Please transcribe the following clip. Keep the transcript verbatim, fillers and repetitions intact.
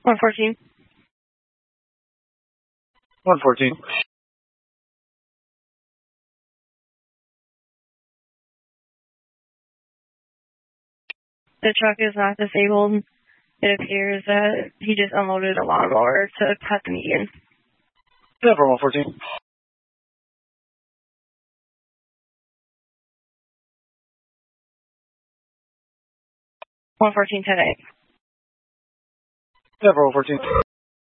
one fourteen. one fourteen. The truck is not disabled. It appears that he just unloaded a lawnmower to cut the median. Denver one fourteen. one fourteen ten eight. Denver one fourteen.